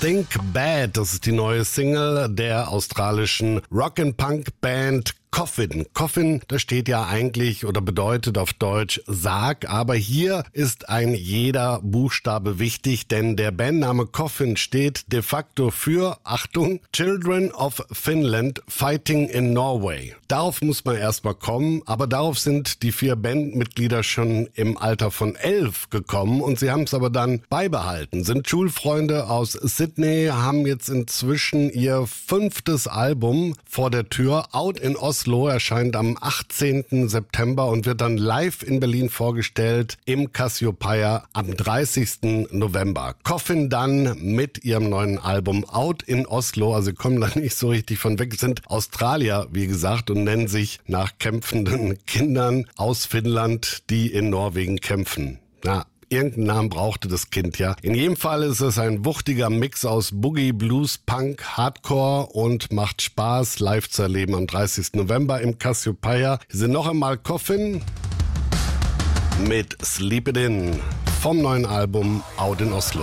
Think Bad, das ist die neue Single der australischen Rock-and-Punk-Band Coffin. Coffin, das steht ja eigentlich oder bedeutet auf Deutsch Sarg, aber hier ist ein jeder Buchstabe wichtig, denn der Bandname Coffin steht de facto für, Achtung, Children of Finland Fighting in Norway. Darauf muss man erstmal kommen, aber darauf sind die 4 Bandmitglieder schon im Alter von 11 gekommen und sie haben es aber dann beibehalten. Sind Schulfreunde aus Sydney, haben jetzt inzwischen ihr 5. Album vor der Tür. Out in Oslo erscheint am 18. September und wird dann live in Berlin vorgestellt im Cassiopeia am 30. November. Coffin dann mit ihrem neuen Album Out in Oslo, also sie kommen da nicht so richtig von weg, sind Australier, wie gesagt, und nennen sich nach kämpfenden Kindern aus Finnland, die in Norwegen kämpfen. Ja, irgendeinen Namen brauchte das Kind ja. In jedem Fall ist es ein wuchtiger Mix aus Boogie, Blues, Punk, Hardcore und macht Spaß, live zu erleben am 30. November im Cassiopeia. Wir sind noch einmal Coffin mit Sleep It In vom neuen Album Out in Oslo.